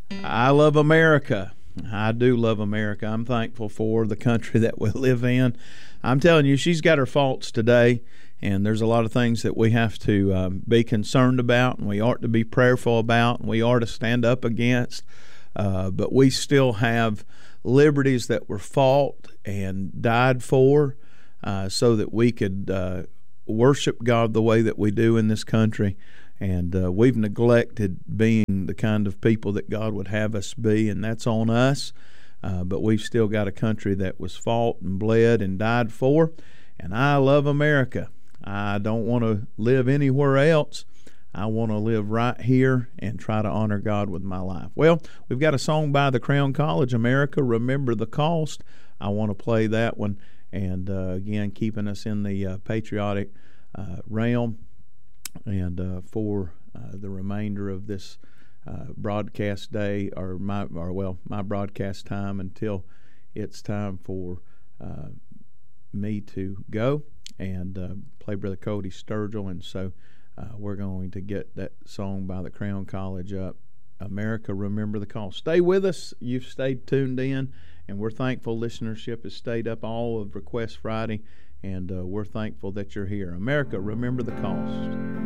I love America. I do love America. I'm thankful for the country that we live in. I'm telling you, she's got her faults today, and there's a lot of things that we have to be concerned about, and we ought to be prayerful about, and we ought to stand up against. But we still have liberties that were fought and died for, so that we could worship God the way that we do in this country. And we've neglected being the kind of people that God would have us be, and that's on us. But we've still got a country that was fought and bled and died for. And I love America. I don't want to live anywhere else. I want to live right here and try to honor God with my life. Well, we've got a song by the Crown College, America, Remember the Cost. I want to play that one. And again, keeping us in the patriotic realm. And for the remainder of this broadcast day, or my broadcast time, until it's time for me to go and play Brother Cody Sturgill. And so we're going to get that song by the Crown College up, America, Remember the Cost. Stay with us. You've stayed tuned in, and we're thankful listenership has stayed up all of Request Friday, and we're thankful that you're here. America, remember the cost.